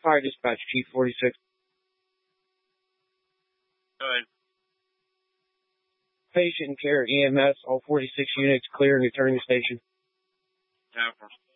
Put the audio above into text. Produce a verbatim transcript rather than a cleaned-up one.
Fire dispatch, Chief forty-six. Go ahead. Patient care E M S, all forty-six units clear and returning to station. Time for